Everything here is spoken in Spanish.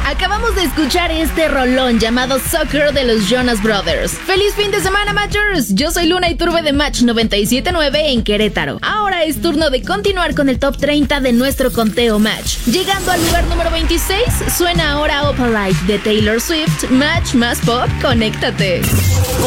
Acabamos de escuchar este rolón llamado Soccer de los Jonas Brothers. ¡Feliz fin de semana, Matchers! Yo soy Luna Iturbe de Match 97.9 en Querétaro. Ahora es turno de continuar con el top 30 de nuestro conteo Match. Llegando al lugar número 26, suena ahora Opalite de Taylor Swift. Match más pop, conéctate.